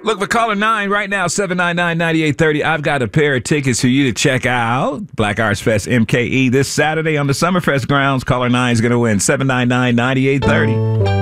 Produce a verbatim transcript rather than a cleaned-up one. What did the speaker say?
Look for caller nine right now, seven nine nine, nine eight three zero. I've got a pair of tickets for you to check out Black Arts Fest M K E this Saturday on the Summerfest grounds. Caller nine is going to win, seven nine nine, nine eight three zero.